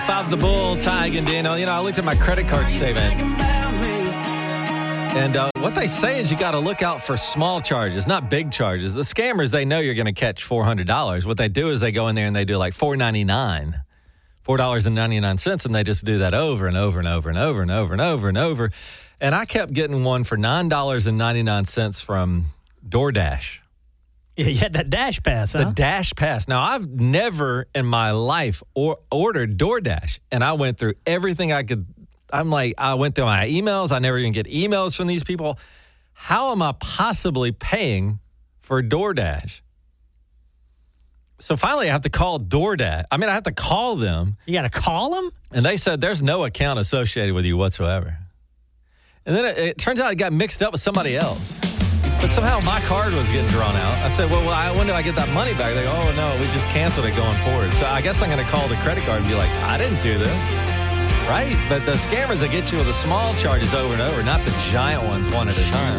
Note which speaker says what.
Speaker 1: Five the Bull, Tig and Dino. I looked at my credit card statement. And what they say is you got to look out for small charges, not big charges. The scammers, they know you're going to catch $400. What they do is they go in there and they do like $4.99, and they just do that over and over and over and over and over and over and over. And I kept getting one for $9.99 from DoorDash.
Speaker 2: Yeah, you had that Dash Pass, huh?
Speaker 1: The Dash Pass. Now, I've never in my life ordered DoorDash, and I went through everything I could. I went through my emails. I never even get emails from these people. How am I possibly paying for DoorDash? So finally, I have to call DoorDash. I have to call them.
Speaker 2: You got to call them?
Speaker 1: And they said there's no account associated with you whatsoever. And then it turns out it got mixed up with somebody else. But somehow my card was getting drawn out. I said, well, when do I get that money back? They go, oh, no, we just canceled it going forward. So I guess I'm going to call the credit card and be like, I didn't do this. Right? But the scammers that get you with the small charges over and over, not the giant ones one at a time.